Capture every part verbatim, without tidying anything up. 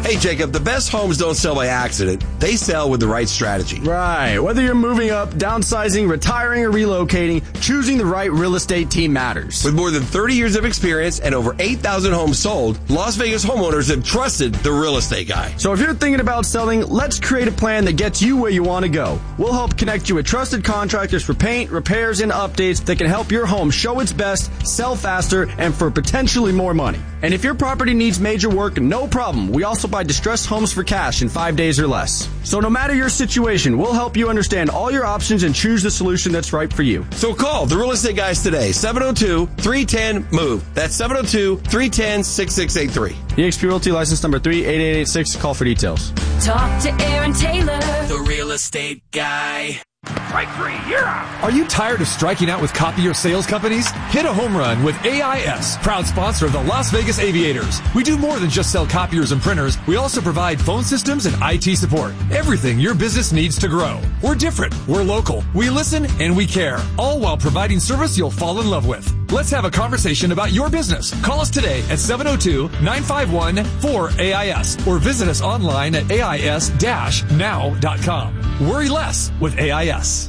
Hey, Jacob, the best homes don't sell by accident. They sell with the right strategy. Right. Whether you're moving up, downsizing, retiring, or relocating, choosing the right real estate team matters. With more than thirty years of experience and over eight thousand homes sold, Las Vegas homeowners have trusted the real estate guy. So if you're thinking about selling, let's create a plan that gets you where you want to go. We'll help connect you with trusted contractors for paint, repairs, and updates that can help your home show its best, sell faster, and for potentially more money. And if your property needs major work, no problem. We also buy distressed homes for cash in five days or less. So no matter your situation, we'll help you understand all your options and choose the solution that's right for you. So call the real estate guys today, seven oh two, three one zero, M O V E. That's seven oh two, three one zero, six six eight three. eXp Realty license number three eight eight eight six. Call for details. Talk to Aaron Taylor, the real estate guy. Strike three, you're out. Are you tired of striking out with copier sales companies? Hit a home run with A I S, proud sponsor of the Las Vegas Aviators. We do more than just sell copiers and printers. We also provide phone systems and I T support. Everything your business needs to grow. We're different. We're local. We listen and we care, all while providing service you'll fall in love with. Let's have a conversation about your business. Call us today at seven oh two, nine five one, four A I S or visit us online at A I S dash now dot com. Worry less with A I S.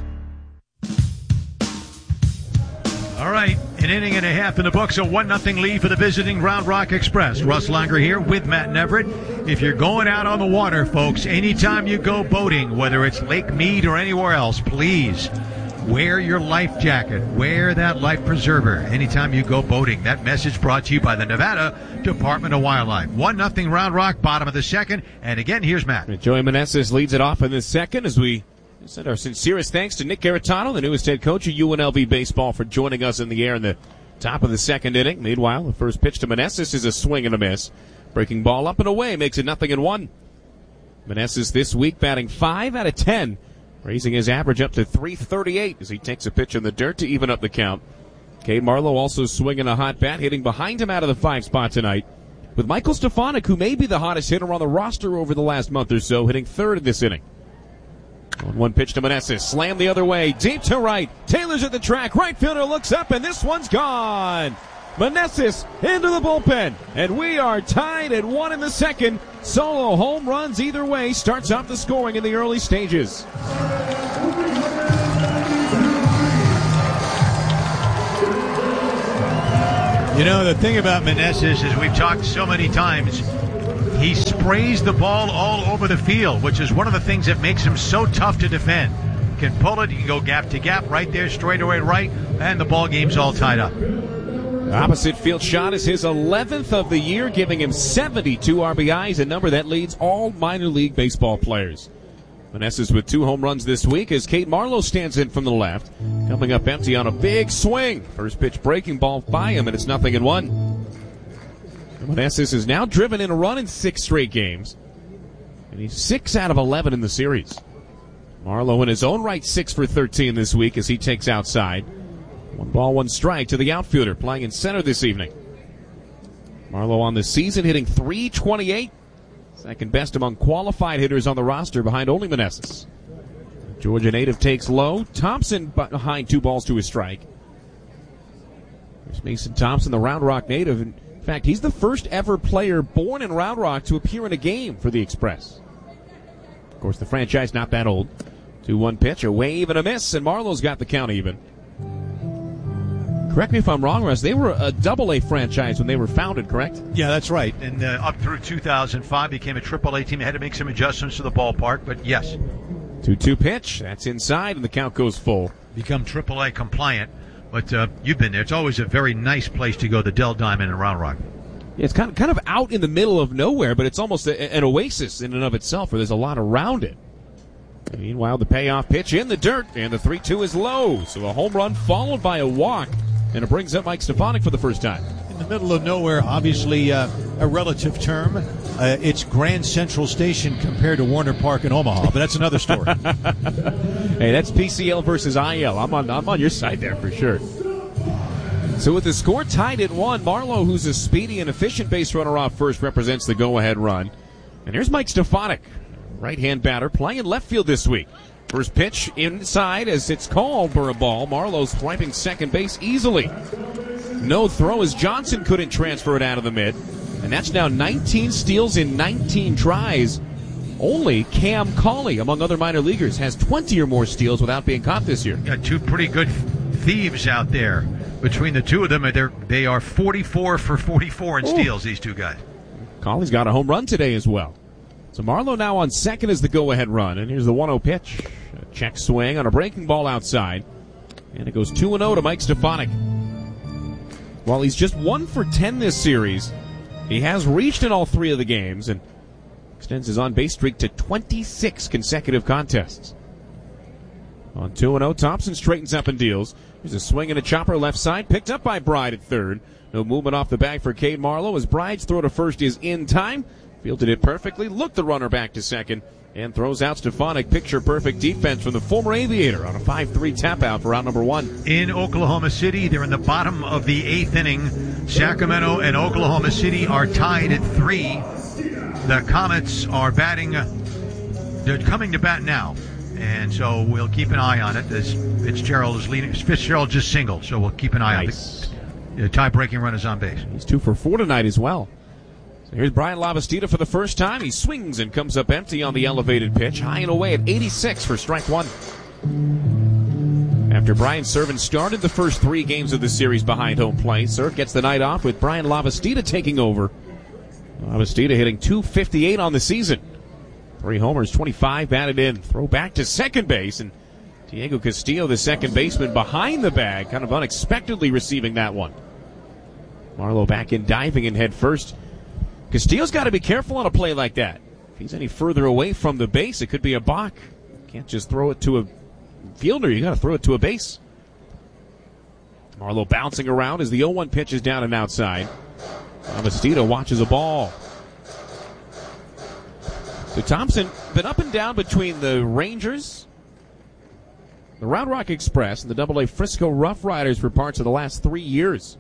All right, an inning and a half in the books, a one nothing lead for the visiting Round Rock Express. Russ Langer here with Matt Neverett. If you're going out on the water, folks, anytime you go boating, whether it's Lake Mead or anywhere else, please wear your life jacket. Wear that life preserver anytime you go boating. That message brought to you by the Nevada Department of Wildlife. one nothing Round Rock, bottom of the second. And again, here's Matt. Joey Meneses leads it off in the second as we send our sincerest thanks to Nick Garitano, the newest head coach of U N L V Baseball, for joining us in the air in the top of the second inning. Meanwhile, the first pitch to Meneses is a swing and a miss. Breaking ball up and away makes it nothing and one. Meneses this week batting five out of ten, raising his average up to three thirty-eight as he takes a pitch in the dirt to even up the count. Cade Marlowe also swinging a hot bat, hitting behind him out of the five spot tonight, with Michael Stefanik, who may be the hottest hitter on the roster over the last month or so, hitting third in this inning. On one pitch to Meneses, slammed the other way, deep to right. Taylor's at the track, right fielder looks up, and this one's gone. Meneses into the bullpen, and we are tied at one in the second. Solo home runs either way starts off the scoring in the early stages. You know, the thing about Meneses is we've talked so many times, he sprays the ball all over the field, which is one of the things that makes him so tough to defend. You can pull it, you can go gap to gap, right there, straightaway right, and the ball game's all tied up. Opposite field shot is his eleventh of the year, giving him seventy-two R B Is, a number that leads all minor league baseball players. Meneses with two home runs this week as Cade Marlowe stands in from the left, coming up empty on a big swing. First pitch breaking ball by him, and it's nothing and one. Meneses has now driven in a run in six straight games, and he's six out of eleven in the series. Marlowe in his own right six for thirteen this week as he takes outside. One ball, one strike to the outfielder playing in center this evening. Marlowe on the season hitting three twenty-eight, second best among qualified hitters on the roster behind only Meneses. Georgia native takes low. Thompson behind two balls to a strike. There's Mason Thompson, the Round Rock native. In fact, he's the first ever player born in Round Rock to appear in a game for the Express. Of course, the franchise not that old. two one pitch, a wave and a miss, and Marlowe's got the count even. Correct me if I'm wrong, Russ. They were a double-A franchise when they were founded, correct? Yeah, that's right. And uh, up through two thousand five, became a triple A team. They had to make some adjustments to the ballpark, but yes. two two pitch. That's inside, and the count goes full. Become triple A compliant. But uh, you've been there. It's always a very nice place to go, the Dell Diamond in Round Rock. Yeah, it's kind of, kind of out in the middle of nowhere, but it's almost a, an oasis in and of itself where there's a lot around it. Meanwhile, the payoff pitch in the dirt, and the three two is low. So a home run followed by a walk, and it brings up Mike Stefanik for the first time. In the middle of nowhere, obviously uh, a relative term. Uh, it's Grand Central Station compared to Warner Park in Omaha, but that's another story. Hey, that's P C L versus I L. I'm on, I'm on your side there for sure. So with the score tied at one, Marlowe, who's a speedy and efficient base runner off first, represents the go-ahead run. And here's Mike Stefanik, right-hand batter, playing left field this week. First pitch inside as it's called for a ball. Marlowe swiping second base easily. No throw as Johnson couldn't transfer it out of the mid. And that's now nineteen steals in nineteen tries. Only Cam Cauley, among other minor leaguers, has twenty or more steals without being caught this year. Got two pretty good thieves out there. Between the two of them, they're, they are forty-four for forty-four in steals, these two guys. Cauley's got a home run today as well. So Marlowe now on second as the go-ahead run. And here's the one oh pitch. A check swing on a breaking ball outside. And it goes two and oh to Mike Stefanik. While he's just one for ten this series, he has reached in all three of the games and extends his on-base streak to twenty-six consecutive contests. On two and oh, Thompson straightens up and deals. Here's a swing and a chopper left side, picked up by Bride at third. No movement off the bag for Cade Marlowe as Bride's throw to first is in time. Fielded it perfectly, looked the runner back to second, and throws out Stefanik. Picture-perfect defense from the former Aviator on a five three tap-out for out number one. In Oklahoma City, they're in the bottom of the eighth inning. Sacramento and Oklahoma City are tied at three. The Comets are batting. They're coming to bat now, and so we'll keep an eye on it. As Fitzgerald is leading. Fitzgerald just singled, so we'll keep an eye nice. on it. The tie-breaking run is on base. He's two for four tonight as well. So here's Brian Lavastida for the first time. He swings and comes up empty on the elevated pitch, high and away at eighty-six for strike one. After Brian Serven started the first three games of the series behind home plate, Serv gets the night off with Brian Lavastida taking over. Lavastida hitting two fifty-eight on the season. Three homers, twenty-five batted in. Throw back to second base, and Diego Castillo, the second baseman, behind the bag, kind of unexpectedly receiving that one. Marlowe back in diving and head first. Castillo's got to be careful on a play like that. If he's any further away from the base, it could be a balk. Can't just throw it to a fielder. You got to throw it to a base. Marlowe bouncing around as the oh one pitch is down and outside. Lavastida watches a ball. So Thompson been up and down between the Rangers, the Round Rock Express, and the Double A Frisco Rough Riders for parts of the last three years.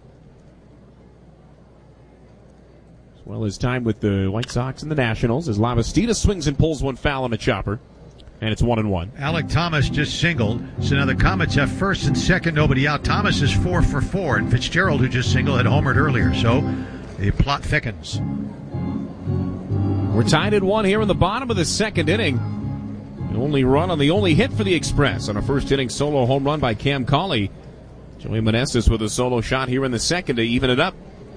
As well as time with the White Sox and the Nationals as Lavastida swings and pulls one foul on a chopper. And it's one and one. Alec Thomas just singled. So now the Comets have first and second, nobody out. Thomas is four for four, and Fitzgerald, who just singled, had homered earlier. So the plot thickens. We're tied at one here in the bottom of the second inning. The only run on the only hit for the Express on a first inning solo home run by Cam Cauley. Joey Meneses with a solo shot here in the second to even it up.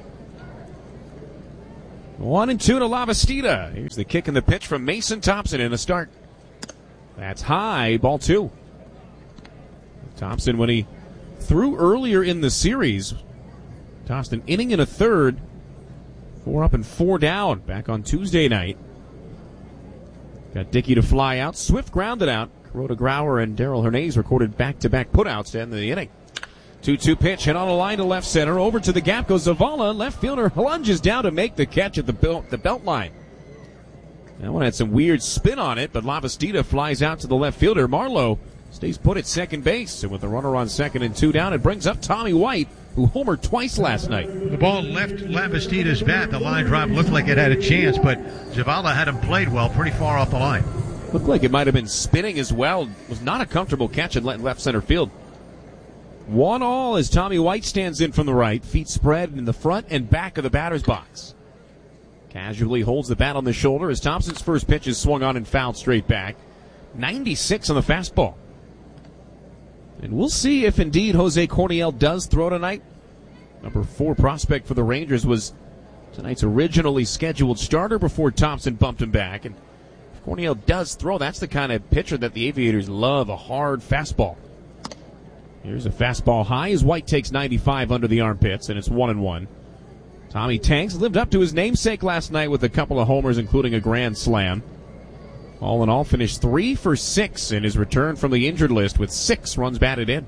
One and two to Lavastida. Here's the kick and the pitch from Mason Thompson in a start. That's high, ball two. Thompson, when he threw earlier in the series, tossed an inning and a third, four up and four down back on Tuesday night. Got Dickey to fly out. Swift grounded out. Kuroda Grauer and Darrell Hernandez recorded back-to-back putouts to end the inning. two two pitch, hit on a line to left center. Over to the gap goes Zavala. Left fielder lunges down to make the catch at the belt, the belt line. That one had some weird spin on it, but Lavastida flies out to the left fielder. Marlowe stays put at second base, and with the runner on second and two down, it brings up Tommy White, who homered twice last night. The ball left Lavastida's bat. The line drive looked like it had a chance, but Zavala had him played well, pretty far off the line. Looked like it might have been spinning as well. It was not a comfortable catch in left center field. One all as Tommy White stands in from the right, feet spread in the front and back of the batter's box. Casually holds the bat on the shoulder as Thompson's first pitch is swung on and fouled straight back. ninety-six on the fastball. And we'll see if indeed Jose Corniel does throw tonight. Number four prospect for the Rangers was tonight's originally scheduled starter before Thompson bumped him back. And if Corniel does throw, that's the kind of pitcher that the Aviators love, a hard fastball. Here's a fastball high as White takes ninety-five under the armpits, and it's one and one. Tommy Tanks lived up to his namesake last night with a couple of homers, including a grand slam. All in all, finished three for six in his return from the injured list with six runs batted in.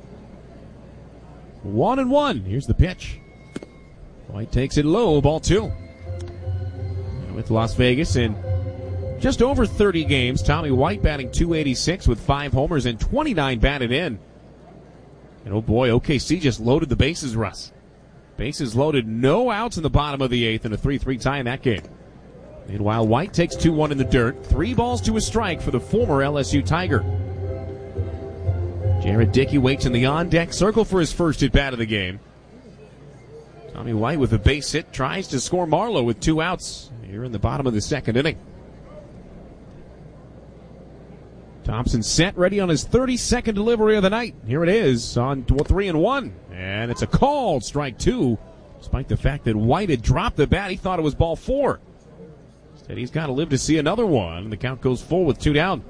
One and one. Here's the pitch. White takes it low, ball two. And with Las Vegas in just over thirty games, Tommy White batting two eighty-six with five homers and twenty-nine batted in. And oh boy, O K C just loaded the bases, Russ. Bases loaded, no outs in the bottom of the eighth, and a three three tie in that game. Meanwhile, White takes two one in the dirt. Three balls to a strike for the former L S U Tiger. Jared Dickey waits in the on-deck circle for his first at-bat of the game. Tommy White with a base hit tries to score Marlowe with two outs here in the bottom of the second inning. Thompson set, ready on his thirty-second delivery of the night. Here it is on three and one. And it's a called strike two, despite the fact that White had dropped the bat. He thought it was ball four. Instead, he's got to live to see another one. The count goes full with two down.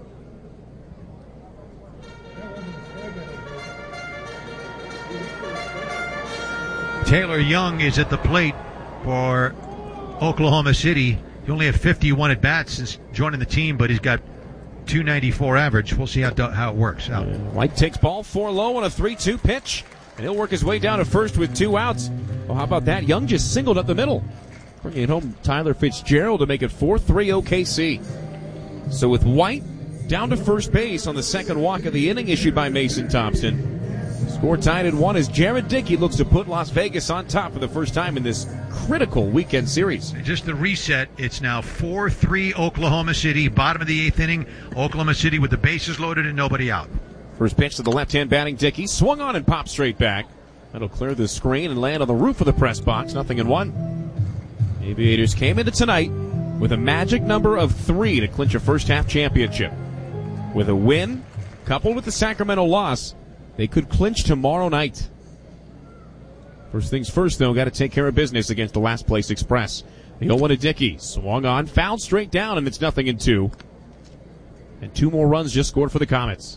Taylor Young is at the plate for Oklahoma City. He only had fifty-one at bats since joining the team, but he's got two ninety-four average. We'll see how how it works out. White takes ball four low on a three two pitch, and he'll work his way down to first with two outs. Well, how about that? Young just singled up the middle, bringing home Tyler Fitzgerald to make it four three O K C. So with White down to first base on the second walk of the inning issued by Mason Thompson. Score tied at one as Jared Dickey looks to put Las Vegas on top for the first time in this critical weekend series. Just the reset, it's now four three Oklahoma City, bottom of the eighth inning. Oklahoma City with the bases loaded and nobody out. First pitch to the left-hand batting Dickey, swung on and popped straight back. That'll clear the screen and land on the roof of the press box, nothing in one. Aviators came into tonight with a magic number of three to clinch a first-half championship. With a win, coupled with the Sacramento loss, they could clinch tomorrow night. First things first, though, got to take care of business against the last place Express. The oh one to Dickey, swung on, fouled straight down, and it's nothing in two. And two more runs just scored for the Comets.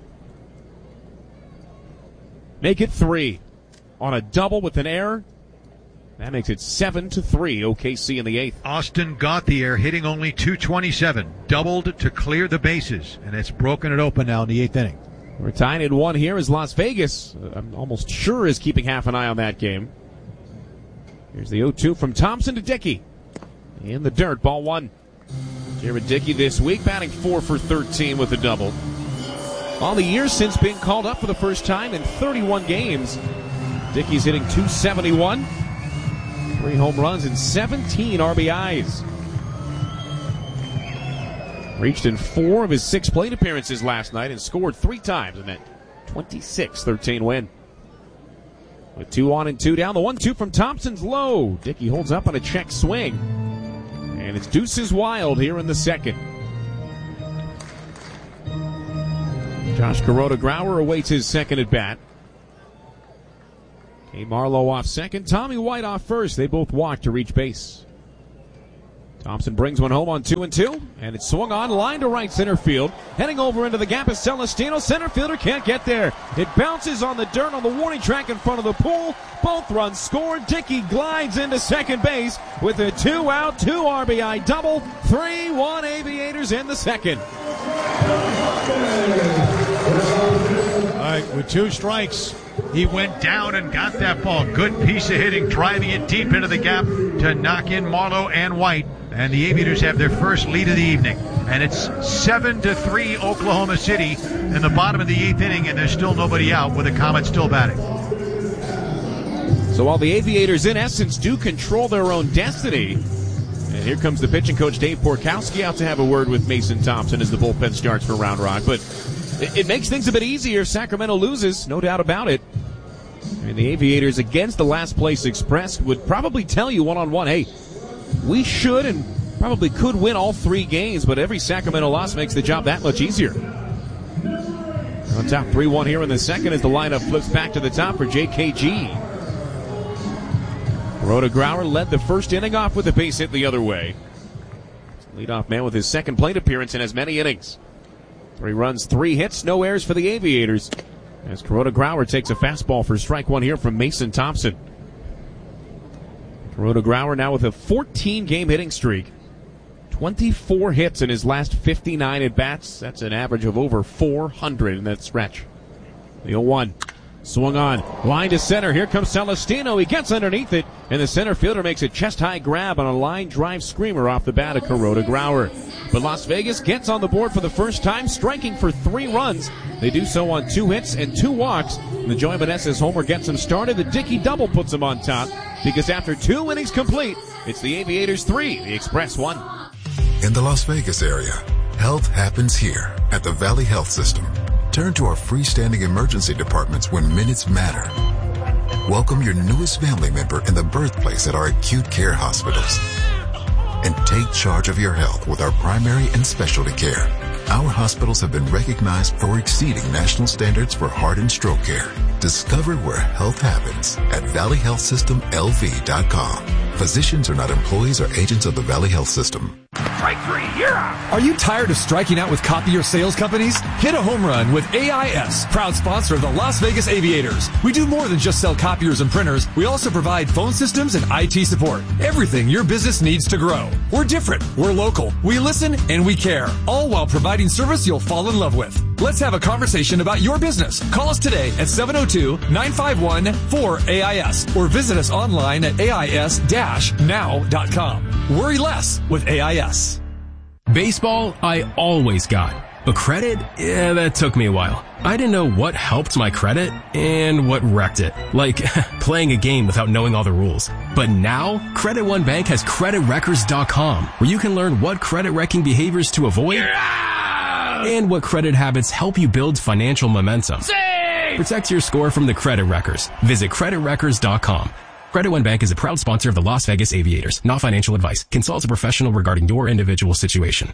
Make it three on a double with an error. That makes it seven to three, O K C in the eighth. Austin Gauthier hitting only two twenty-seven, doubled to clear the bases, and it's broken it open now in the eighth inning. We're tied at one here as Las Vegas, uh, I'm almost sure, is keeping half an eye on that game. Here's the oh two from Thompson to Dickey. In the dirt, ball one. Jared Dickey this week batting four for thirteen with a double. All the years since being called up for the first time in thirty-one games, Dickey's hitting two seventy-one. Three home runs and seventeen R B Is. Reached in four of his six plate appearances last night and scored three times in that twenty-six thirteen win. With two on and two down, the one two from Thompson's low. Dickey holds up on a check swing. And it's deuces wild here in the second. Josh Kuroda-Grauer awaits his second at bat. Kay Marlowe off second, Tommy White off first. They both walk to reach base. Thompson brings one home on two and two, and it's swung on, line to right center field. Heading over into the gap is Celestino. Center fielder can't get there. It bounces on the dirt on the warning track in front of the pool. Both runs scored. Dickey glides into second base with a two-out, two R B I double. three one Aviators in the second. All right, with two strikes, he went down and got that ball. Good piece of hitting, driving it deep into the gap to knock in Marlowe and White. And the Aviators have their first lead of the evening. And it's seven to three Oklahoma City in the bottom of the eighth inning, and there's still nobody out with the Comets still batting. So while the Aviators, in essence, do control their own destiny, and here comes the pitching coach Dave Porkowski out to have a word with Mason Thompson as the bullpen starts for Round Rock. But it, it makes things a bit easier. Sacramento loses, no doubt about it. I mean, the Aviators against the last place Express would probably tell you one-on-one, hey, we should and probably could win all three games, but every Sacramento loss makes the job that much easier. On top three one here in the second as the lineup flips back to the top for J K G. Kuroda-Grauer led the first inning off with a base hit the other way. Leadoff man with his second plate appearance in as many innings. Three runs, three hits, no errors for the Aviators. As Kuroda-Grauer takes a fastball for strike one here from Mason Thompson. Kuroda-Grauer now with a fourteen-game hitting streak. twenty-four hits in his last fifty-nine at-bats. That's an average of over four hundred in that stretch. The oh one. Swung on. Line to center. Here comes Celestino. He gets underneath it, and the center fielder makes a chest-high grab on a line drive screamer off the bat of Kuroda-Grauer. But Las Vegas gets on the board for the first time, striking for three runs. They do so on two hits and two walks. The Joey Meneses homer gets them started. The Dickey double puts them on top, because after two innings complete, it's the Aviators three, the Express one. In the Las Vegas area, health happens here at the Valley Health System. Turn to our freestanding emergency departments when minutes matter. Welcome your newest family member in the birthplace at our acute care hospitals. And take charge of your health with our primary and specialty care. Our hospitals have been recognized for exceeding national standards for heart and stroke care. Discover where health happens at valley health system L V dot com. Physicians are not employees or agents of the Valley Health System. Strike three, you're out. Are you tired of striking out with copier sales companies? Hit a home run with A I S, proud sponsor of the Las Vegas Aviators. We do more than just sell copiers and printers. We also provide phone systems and I T support. Everything your business needs to grow. We're different. We're local. We listen and we care. All while providing service you'll fall in love with. Let's have a conversation about your business. Call us today at seven oh two, nine five one, four A I S or visit us online at A I S now dot com. Worry less with A I S. Baseball, I always got. But credit, yeah, that took me a while. I didn't know what helped my credit and what wrecked it. Like playing a game without knowing all the rules. But now, Credit One Bank has credit wreckers dot com, where you can learn what credit wrecking behaviors to avoid and what credit habits help you build financial momentum. Save! Protect your score from the credit wreckers. Visit credit wreckers dot com. Credit One Bank is a proud sponsor of the Las Vegas Aviators. Not financial advice. Consult a professional regarding your individual situation.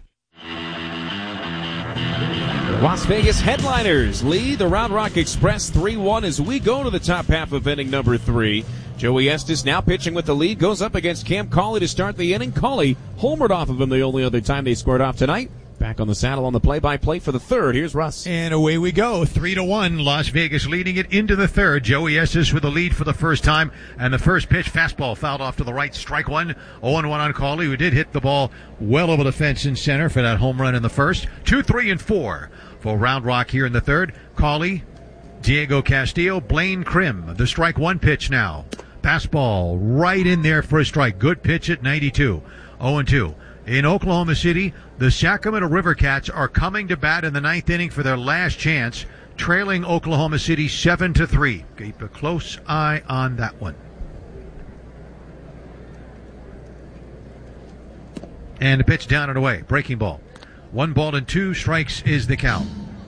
Las Vegas headliners lead the Round Rock Express three one as we go to the top half of inning number three. Joey Estes now pitching with the lead, goes up against Cam Cauley to start the inning. Cauley homered off of him the only other time they scored off tonight. Back on the saddle on the play-by-play for the third. Here's Russ. And away we go. Three to one. Las Vegas leading it into the third. Joey Estes with the lead for the first time. And the first pitch, fastball fouled off to the right. Strike one. oh and one on Cauley, who did hit the ball well over the fence in center for that home run in the first. Two, three, and four for Round Rock here in the third. Cauley, Diego Castillo, Blaine Krim. The strike one pitch now. Fastball right in there for a strike. Good pitch at ninety-two. oh and two. In Oklahoma City, the Sacramento River Cats are coming to bat in the ninth inning for their last chance, trailing Oklahoma City seven to three. Keep a close eye on that one. And the pitch down and away. Breaking ball. One ball and two strikes is the count.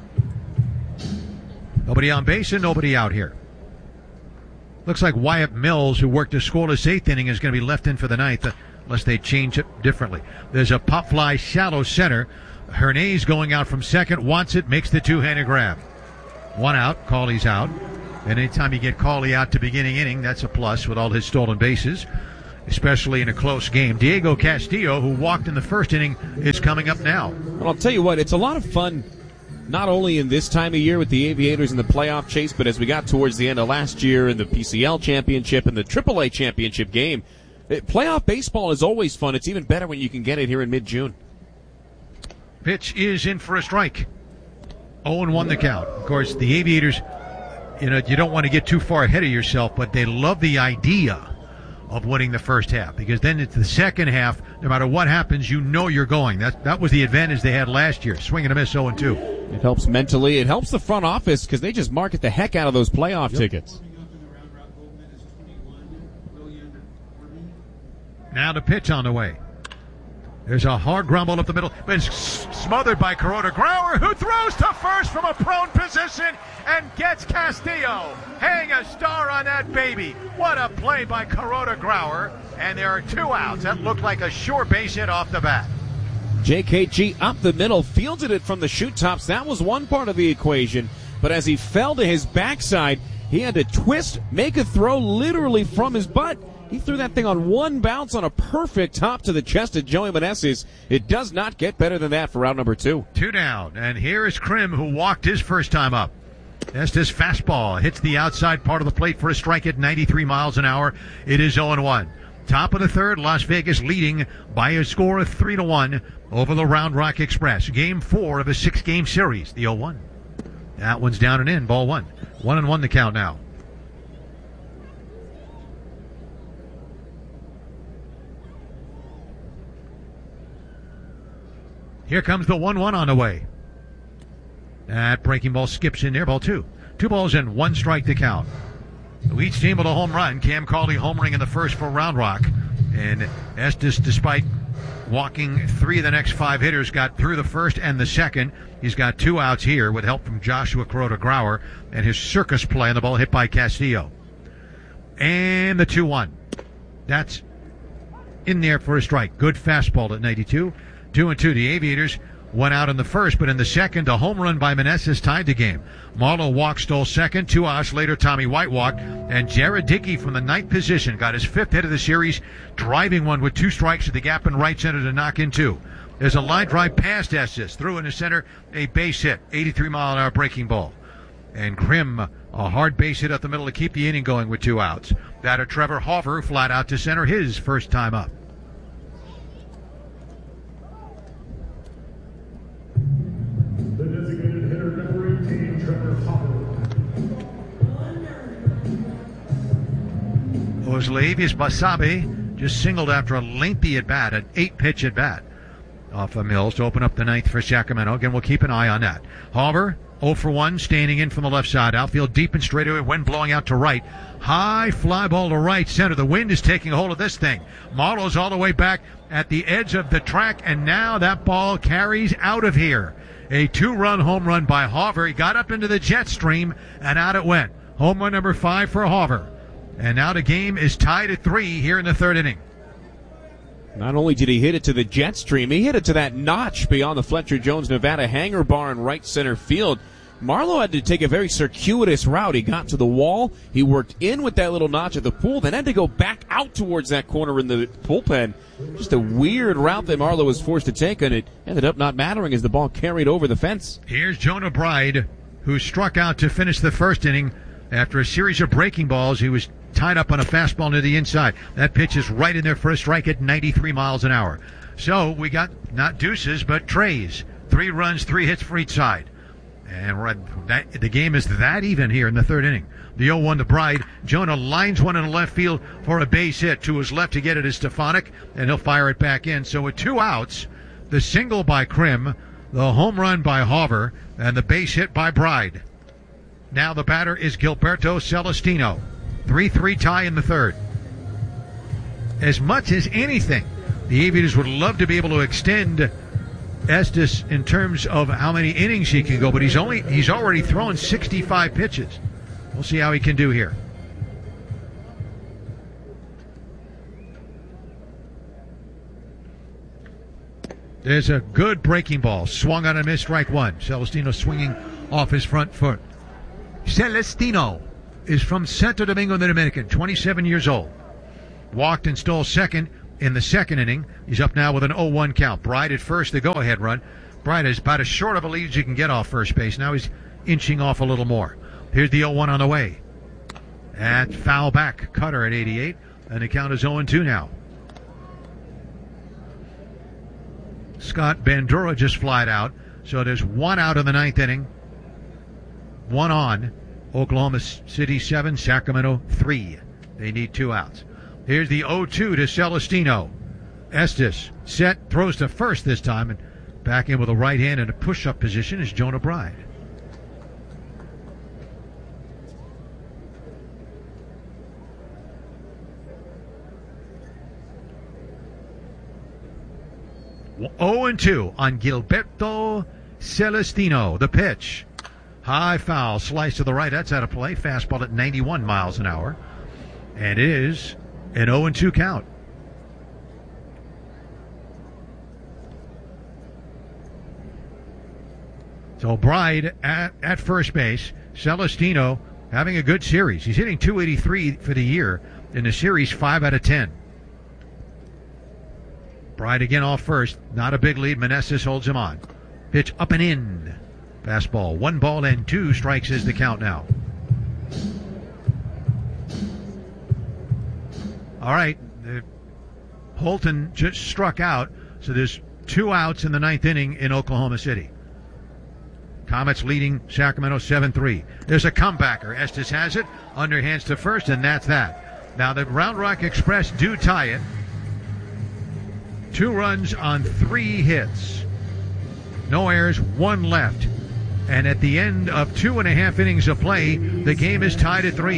Nobody on base and nobody out here. Looks like Wyatt Mills, who worked a scoreless eighth inning, is going to be left in for the ninth. Uh, unless they change it differently. There's a pop fly shallow center. Hernandez going out from second, wants it, makes the two-handed grab. One out, Cauley's out. And anytime you get Cauley out to beginning inning, that's a plus with all his stolen bases, especially in a close game. Diego Castillo, who walked in the first inning, is coming up now. Well, I'll tell you what, it's a lot of fun, not only in this time of year with the Aviators in the playoff chase, but as we got towards the end of last year in the P C L championship and the triple A championship game. Playoff baseball is always fun. It's even better when you can get it here in mid-June. Pitch is in for a strike. oh and one the count. Of course, the Aviators, you know, you don't want to get too far ahead of yourself, but they love the idea of winning the first half, because then it's the second half, no matter what happens, you know you're going. That, that was the advantage they had last year. Swing and a miss, oh and two. It helps mentally. It helps the front office because they just market the heck out of those playoff yep. tickets. Now the pitch on the way. There's a hard ground ball up the middle, but it's smothered by Kuroda Grauer, who throws to first from a prone position and gets Castillo. Hang a star on that baby. What a play by Kuroda Grauer. And there are two outs. That looked like a sure base hit off the bat. J K G up the middle, fielded it from the shoot tops. That was one part of the equation. But as he fell to his backside, he had to twist, make a throw literally from his butt. He threw that thing on one bounce on a perfect top to the chest of Joey Meneses. It does not get better than that for round number two. Two down, and here is Krim, who walked his first time up. Estes fastball hits the outside part of the plate for a strike at ninety-three miles an hour. It is oh and one. Top of the third, Las Vegas leading by a score of three to one over the Round Rock Express. Game four of a six-game series, the oh one. That one's down and in, ball one. One and one the count now. Here comes the one one on the way. That breaking ball skips in there, ball two. Two balls and one strike to count. Each team with a home run. Cam Cauley homering in the first for Round Rock. And Estes, despite walking three of the next five hitters, got through the first and the second. He's got two outs here with help from Joshua Kuroda Grauer and his circus play on the ball hit by Castillo. And the two one. That's in there for a strike. Good fastball at ninety-two. Two and two. The Aviators went out in the first, but in the second, a home run by Meneses tied the game. Marlowe walked, stole second. Two hours later, Tommy White walked, and Jared Dickey from the ninth position got his fifth hit of the series, driving one with two strikes at the gap in right center to knock in two. There's a line drive past Estes, through in the center, a base hit, eighty-three mile an hour breaking ball. And Krim, a hard base hit up the middle to keep the inning going with two outs. Batter Trevor Hoffer flat out to center, his first time up. The designated hitter, number eighteen, Trevor Hoffer. Osleivis Basabe just singled after a lengthy at-bat, an eight-pitch at-bat off of Mills to open up the ninth for Sacramento. Again, we'll keep an eye on that. Hoffer, oh for one, standing in from the left side. Outfield deep and straightaway, wind blowing out to right. High fly ball to right center. The wind is taking a hold of this thing. Marlowe's all the way back at the edge of the track, and now that ball carries out of here. A two-run home run by Hoffer. He got up into the jet stream, and out it went. Home run number five for Hoffer. And now the game is tied at three here in the third inning. Not only did he hit it to the jet stream, he hit it to that notch beyond the Fletcher Jones Nevada hangar bar in right center field. Marlowe had to take a very circuitous route. He got to the wall, he worked in with that little notch at the pool, then had to go back out towards that corner in the bullpen. Just a weird route that Marlowe was forced to take, and it ended up not mattering as the ball carried over the fence. Here's Jonah Bride, who struck out to finish the first inning after a series of breaking balls. He was tied up on a fastball near the inside. That pitch is right in there for a strike at ninety-three miles an hour. So we got not deuces, but trays. Three runs, three hits for each side. And we're at that, the game is that even here in the third inning. The oh one to Bride. Jonah lines one in the left field for a base hit. To his left to get it is Stefanik, and he'll fire it back in. So with two outs, the single by Krim, the home run by Hoffer, and the base hit by Bride. Now the batter is Gilberto Celestino. three three tie in the third. As much as anything, the Aviators would love to be able to extend Estes in terms of how many innings he can go, but he's only he's already thrown sixty-five pitches. We'll see how he can do here. There's a good breaking ball. Swung on and missed, strike one. Celestino swinging off his front foot. Celestino is from Santo Domingo, the Dominican, twenty-seven years old. Walked and stole second in the second inning. He's up now with an oh one count. Bride at first, the go-ahead run. Bride is about as short of a lead as you can get off first base. Now he's inching off a little more. Here's the oh one on the way. At foul back. Cutter at eighty-eight. And the count is oh and two now. Scott Bandura just flied out. So there's one out in the ninth inning. One on. Oklahoma City seven, Sacramento three. They need two outs. Here's the oh two to Celestino. Estes set, throws to first this time, and back in with a right hand in a push-up position is Jonah Bride. oh and two on Gilberto Celestino. The pitch. High foul, slice to the right. That's out of play. Fastball at ninety-one miles an hour. And it is an oh and two count. So Bride at, at first base. Celestino having a good series. He's hitting two eighty-three for the year. In the series, five out of ten. Bride again off first. Not a big lead. Meneses holds him on. Pitch up and in. Fastball. One ball and two strikes is the count now. All right. Uh, Holton just struck out, so there's two outs in the ninth inning in Oklahoma City. Comets leading Sacramento seven three. There's a comebacker. Estes has it. Underhands to first, and that's that. Now the Round Rock Express do tie it. Two runs on three hits. No errors, one left. And at the end of two and a half innings of play, the game is tied at three.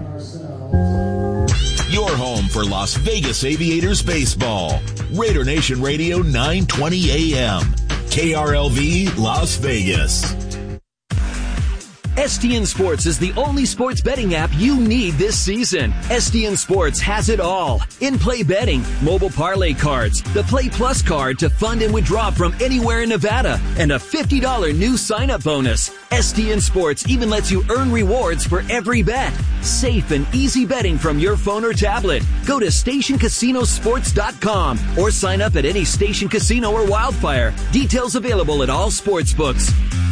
Your home for Las Vegas Aviators baseball. Raider Nation Radio nine twenty A M. K R L V Las Vegas. S T N Sports is the only sports betting app you need this season. S T N Sports has it all. In-play betting, mobile parlay cards, the Play Plus card to fund and withdraw from anywhere in Nevada, and a fifty dollars new sign-up bonus. S T N Sports even lets you earn rewards for every bet. Safe and easy betting from your phone or tablet. Go to station casino sports dot com or sign up at any Station Casino or Wildfire. Details available at all sports books.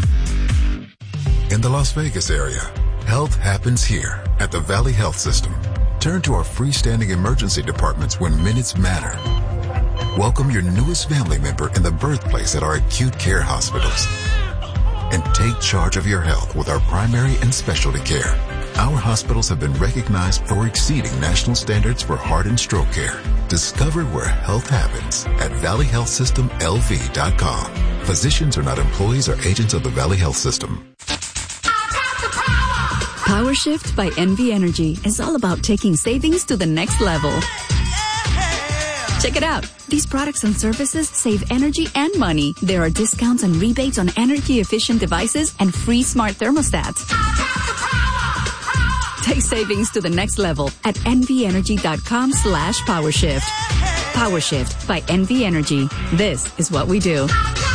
In the Las Vegas area, health happens here at the Valley Health System. Turn to our freestanding emergency departments when minutes matter. Welcome your newest family member in the birthplace at our acute care hospitals. And take charge of your health with our primary and specialty care. Our hospitals have been recognized for exceeding national standards for heart and stroke care. Discover where health happens at valley health system l v dot com. Physicians are not employees or agents of the Valley Health System. PowerShift by N V Energy is all about taking savings to the next level. Check it out. These products and services save energy and money. There are discounts and rebates on energy-efficient devices and free smart thermostats. Take savings to the next level at n v energy dot com slash PowerShift. PowerShift by N V Energy. This is what we do.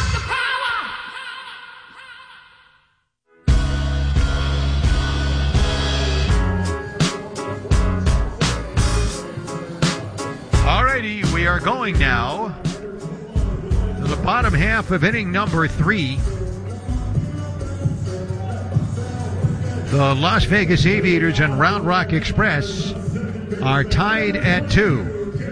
Alrighty, we are going now to the bottom half of inning number three. The Las Vegas Aviators and Round Rock Express are tied at two.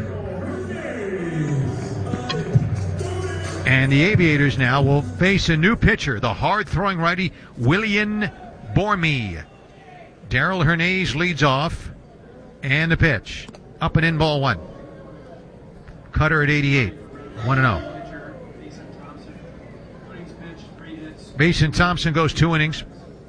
And the Aviators now will face a new pitcher, the hard-throwing righty Willian Bormy. Daryl Hernandez leads off, and the pitch. Up and in, ball one. Cutter at eighty-eight, one and oh. Mason Thompson goes two innings.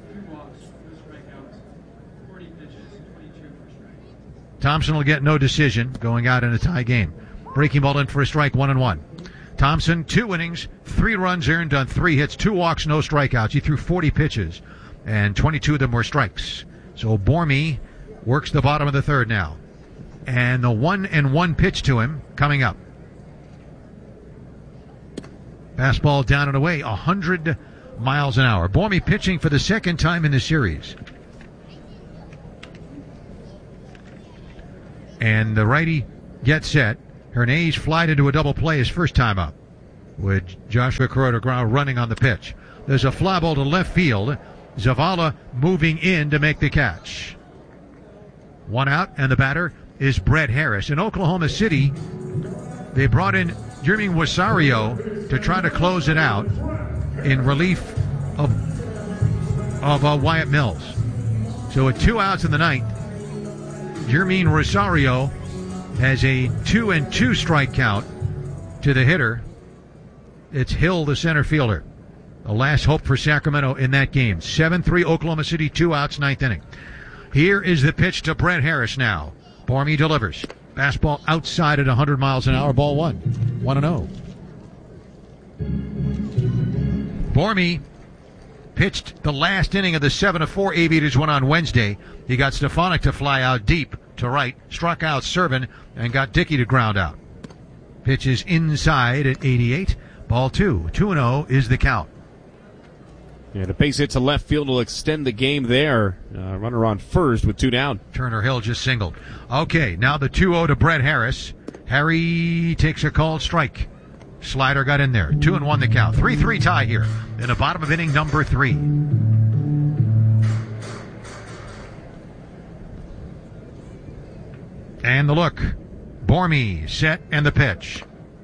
Thompson will get no decision, going out in a tie game. Breaking ball in for a strike, one and one. Thompson, two innings, three runs earned on three hits, two walks, no strikeouts. He threw forty pitches, and twenty-two of them were strikes. So Bormy works the bottom of the third now. And the one and one pitch to him coming up. Fastball down and away, one hundred miles an hour. Bormy pitching for the second time in the series. And the righty gets set. Hernandez flied into a double play his first time up, with Joshua Corona running on the pitch. There's a fly ball to left field. Zavala moving in to make the catch. One out, and the batter is Brett Harris. In Oklahoma City, they brought in Jeremy Wasario to try to close it out in relief of, of uh, Wyatt Mills. So with two outs in the ninth, Jermaine Rosario has a two and two strike count to the hitter. It's Hill, the center fielder. The last hope for Sacramento in that game. seven three Oklahoma City, two outs, ninth inning. Here is the pitch to Brett Harris now. Bormy delivers. Fastball outside at one hundred miles an hour, ball one. one and oh. Bormy pitched the last inning of the seven to four Aviators won on Wednesday. He got Stefanik to fly out deep to right, struck out Servin, and got Dickey to ground out. Pitches inside at eighty-eight. Ball two. two and oh is the count. Yeah, the base hit to left field will extend the game there. Uh, runner on first with two down. Turner Hill just singled. Okay, now the two oh to Brett Harris. Harry takes a called strike. Slider got in there. Two and one the count. three three tie here in the bottom of inning number three. And the look. Bormy set and the pitch.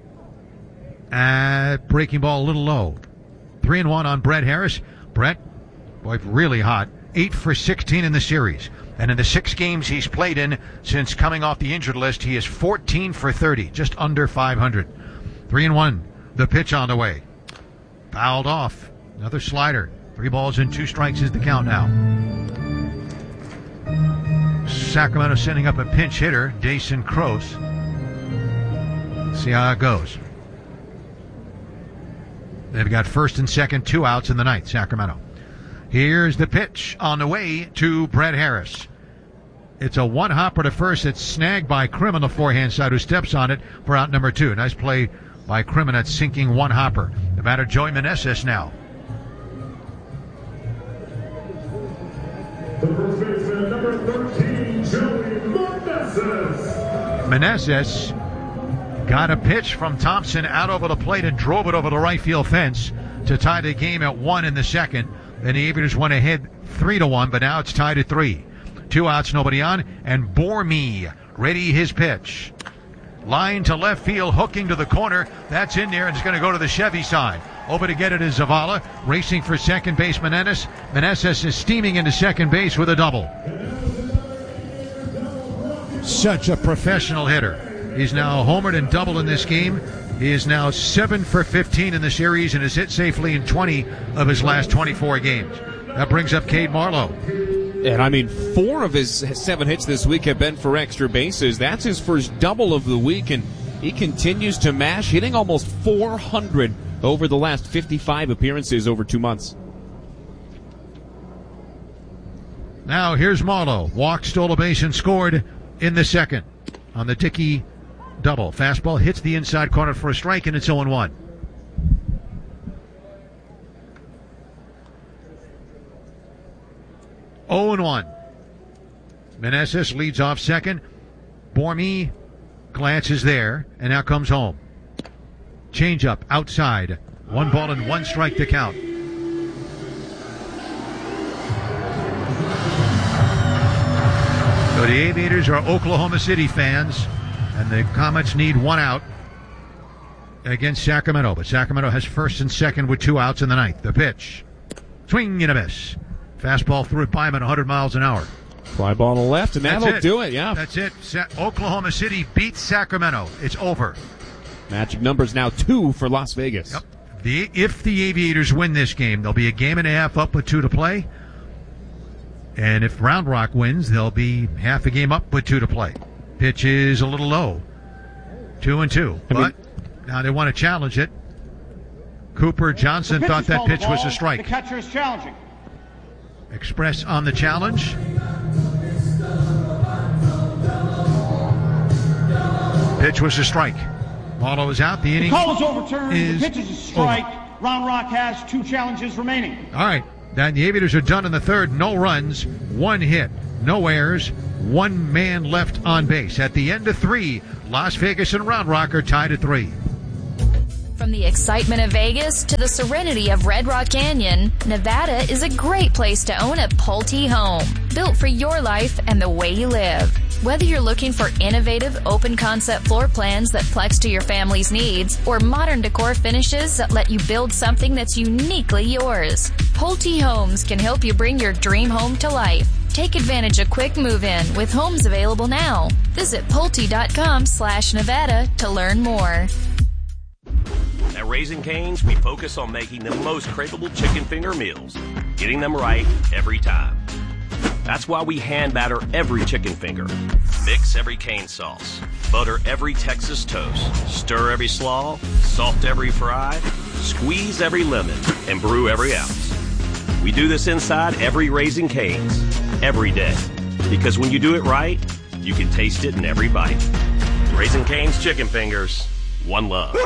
Uh, breaking ball a little low. Three and one on Brett Harris. Brett, boy, really hot. Eight for sixteen in the series. And in the six games he's played in since coming off the injured list, he is fourteen for thirty, just under five hundred. Three and one. The pitch on the way. Fouled off. Another slider. Three balls and two strikes is the count now. Sacramento sending up a pinch hitter, Dason Kroos. See how it goes. They've got first and second, two outs in the ninth, Sacramento. Here's the pitch on the way to Brett Harris. It's a one-hopper to first. It's snagged by Krim on the forehand side, who steps on it for out number two. Nice play by Krim, and that sinking one-hopper. The batter, Joey Meneses now. The first baseman, number thirteen, Joey Meneses. Meneses got a pitch from Thompson out over the plate and drove it over the right field fence to tie the game at one in the second. Then the Aviators went ahead three to one, but now it's tied at three. Two outs, nobody on, and Bormy ready his pitch. Line to left field, hooking to the corner. That's in there, and it's going to go to the Chevy side. Over to get it is Zavala, racing for second base. Meneses. Meneses is steaming into second base with a double. Such a professional hitter. He's now homered and doubled in this game. He is now seven for fifteen in the series and has hit safely in twenty of his last twenty-four games. That brings up Cade Marlowe. And I mean, four of his seven hits this week have been for extra bases. That's his first double of the week, and he continues to mash, hitting almost four hundred over the last fifty-five appearances over two months. Now here's Marlowe. Walked, stole a base, and scored in the second on the Dickey double. Fastball hits the inside corner for a strike, and it's oh one. oh one. Meneses leads off second. Bormy glances there, and now comes home. Change up outside. One ball and one strike to count. So the Aviators are Oklahoma City fans, and the Comets need one out against Sacramento. But Sacramento has first and second with two outs in the ninth. The pitch. Swing and a miss. Fastball threw it by him at one hundred miles an hour. Fly ball on the left, and that'll it. do it, yeah. That's it. Sa- Oklahoma City beats Sacramento. It's over. Magic numbers now two for Las Vegas. Yep. The, if the Aviators win this game, they'll be a game and a half up with two to play. And if Round Rock wins, they'll be half a game up with two to play. Pitch is a little low. Two and two. I but mean, now they want to challenge it. Cooper Johnson thought that pitch was a strike. The catcher is challenging. Express on the challenge. Pitch was a strike. Marlowe is out. The inning The call is overturned. Is the pitch is a strike. over. Round Rock has two challenges remaining. All right. Then the Aviators are done in the third. No runs, one hit, no errors, one man left on base. At the end of three, Las Vegas and Round Rock are tied at three. From the excitement of Vegas to the serenity of Red Rock Canyon, Nevada is a great place to own a Pulte home, built for your life and the way you live. Whether you're looking for innovative, open-concept floor plans that flex to your family's needs, or modern decor finishes that let you build something that's uniquely yours, Pulte Homes can help you bring your dream home to life. Take advantage of quick move-in with homes available now. Visit Pulte.com slash Nevada to learn more. At Raising Cane's, we focus on making the most craveable chicken finger meals, getting them right every time. That's why we hand batter every chicken finger, mix every cane sauce, butter every Texas toast, stir every slaw, salt every fry, squeeze every lemon, and brew every ounce. We do this inside every Raising Cane's, every day. Because when you do it right, you can taste it in every bite. Raising Cane's chicken fingers, one love.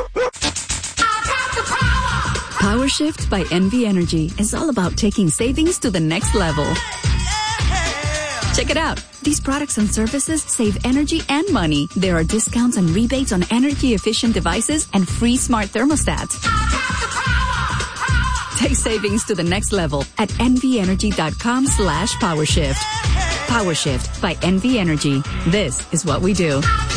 Power Shift by N V Energy is all about taking savings to the next level. Check it out. These products and services save energy and money. There are discounts and rebates on energy-efficient devices and free smart thermostats. Take savings to the next level at nvenergy.com slash powershift. PowerShift by N V Energy. This is what we do.